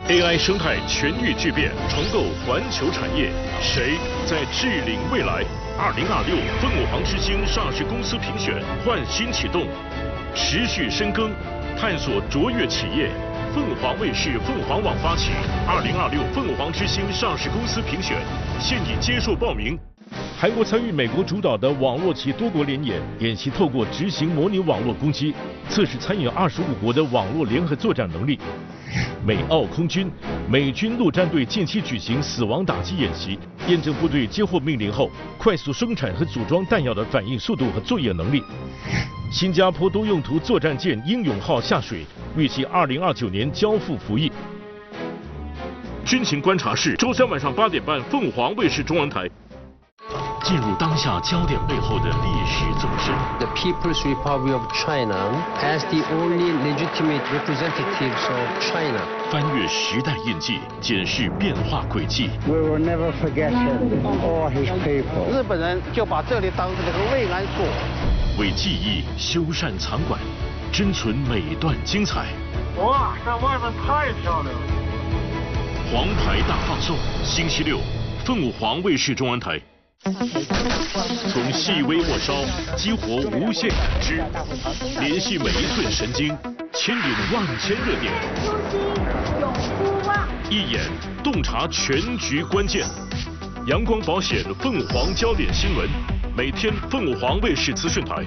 AI 生态全域巨变，重构环球产业，谁在治领未来？2026凤凰之星上市公司评选换新启动，持续深耕，探索卓越企业。凤凰卫视、凤凰网发起2026凤凰之星上市公司评选，现已接受报名。韩国参与美国主导的网络及多国联演，演习透过执行模拟网络攻击，测试参与25国的网络联合作战能力。美澳空军、美军陆战队近期举行死亡打击演习，验证部队接获命令后快速生产和组装弹药的反应速度和作业能力。新加坡多用途作战舰英勇号下水，预计2029年交付服役。军情观察室，周三晚上8点半，凤凰卫视中文台。进入当下焦点背后的历史纵深。 The People's Republic of China as the only legitimate representatives of China. 翻越时代印记，检视变化轨迹。 We will never forget him or his people. 日本人就把这里当成这个慰安所。 为记忆修缮藏馆，珍存每段精彩。 哇，这外面太漂亮了！ 黄牌大放送，星期六，凤凰卫视中文台。从细微末梢激活无限感知，联系每一寸神经，牵引万千热点。 永不忘。 一眼洞察全局关键。阳光保险凤凰焦点新闻，每天凤凰卫视资讯台。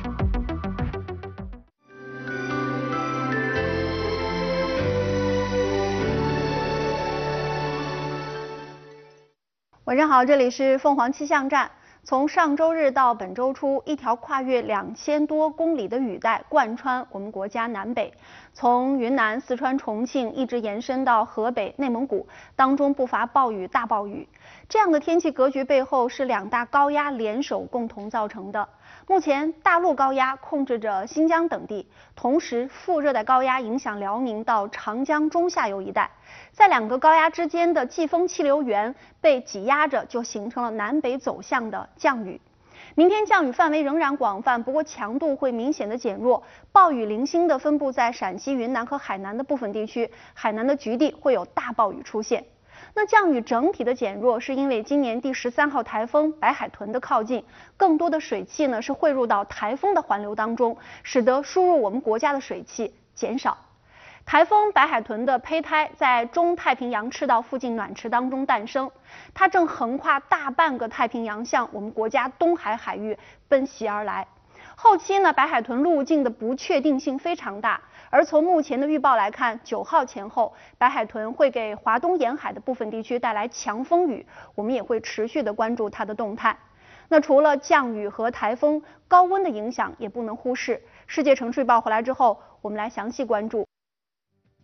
晚上好，这里是凤凰气象站。从上周日到本周初，一条跨越2000多公里的雨带贯穿我们国家南北，从云南、四川、重庆一直延伸到河北、内蒙古，当中不乏暴雨、大暴雨。这样的天气格局背后是两大高压联手共同造成的。目前大陆高压控制着新疆等地，同时副热带高压影响辽宁到长江中下游一带，在两个高压之间的季风气流源被挤压着，就形成了南北走向的降雨。明天降雨范围仍然广泛，不过强度会明显的减弱，暴雨零星的分布在陕西、云南和海南的部分地区，海南的局地会有大暴雨出现。那降雨整体的减弱，是因为今年第13号台风白海豚的靠近，更多的水汽呢是汇入到台风的环流当中，使得输入我们国家的水汽减少。台风白海豚的胚胎在中太平洋赤道附近暖池当中诞生，它正横跨大半个太平洋向我们国家东海海域奔袭而来。后期呢，白海豚路径的不确定性非常大，而从目前的预报来看，9号前后，白海豚会给华东沿海的部分地区带来强风雨，我们也会持续的关注它的动态。那除了降雨和台风，高温的影响也不能忽视。世界城市预报回来之后，我们来详细关注